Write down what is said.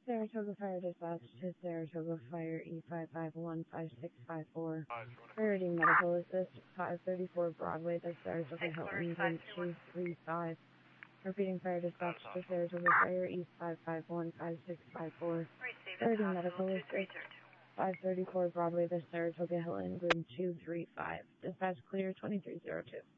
Saratoga Fire Dispatch to Saratoga Fire E5515654. Priority Medical Assist 534 Broadway to Saratoga Hilton Route 235. Repeating Fire Dispatch to Saratoga Fire E5515654. Priority Medical Assist 534 Broadway to Saratoga Hilton Route 235. Dispatch clear 2302.